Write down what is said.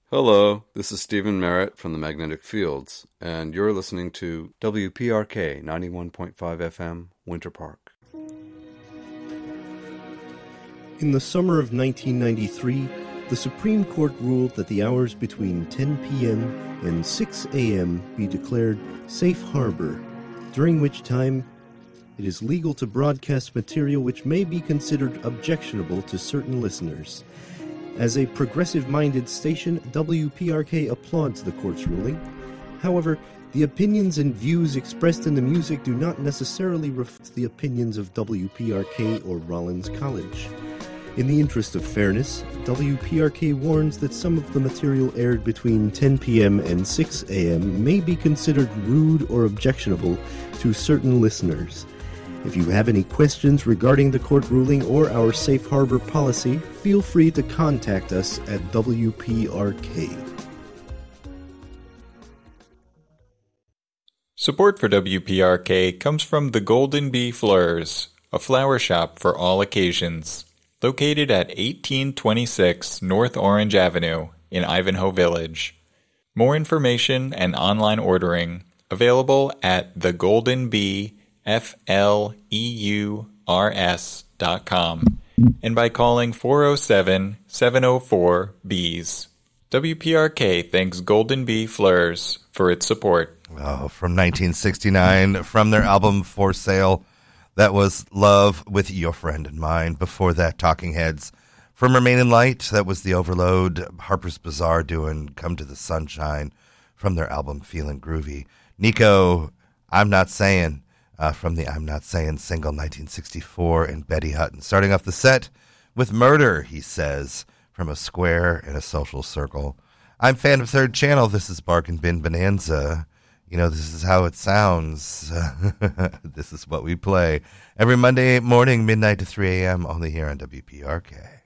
Hello, this is Stephen Merritt from the Magnetic Fields, and you're listening to WPRK 91.5 FM, Winter Park. In the summer of 1993, the Supreme Court ruled that the hours between 10 p.m. and 6 a.m. be declared safe harbor, during which time it is legal to broadcast material which may be considered objectionable to certain listeners. As a progressive-minded station, WPRK applauds the court's ruling. However, the opinions and views expressed in the music do not necessarily reflect the opinions of WPRK or Rollins College. In the interest of fairness, WPRK warns that some of the material aired between 10 p.m. and 6 a.m. may be considered rude or objectionable to certain listeners. If you have any questions regarding the court ruling or our safe harbor policy, feel free to contact us at WPRK. Support for WPRK comes from the Golden Bee Fleurs, a flower shop for all occasions, located at 1826 North Orange Avenue in Ivanhoe Village. More information and online ordering available at thegoldenbeefleurs.com and by calling 407-704-BEES. WPRK thanks Golden Bee Fleurs for its support. Oh, from 1969, from their album For Sale, that was Love with Your Friend and Mine. Before that, Talking Heads. From Remain in Light, that was The Overload. Harper's Bazaar doing Come to the Sunshine from their album Feeling Groovy. Nico, I'm Not Saying, from the I'm Not Saying single 1964, and Betty Hutton. Starting off the set with Murder, he says, from A Square in a Social Circle. I'm fan of Third Channel. This is Bargain Bin Bonanza. You know, this is how it sounds. This is what we play every Monday morning, midnight to 3 a.m., only here on WPRK.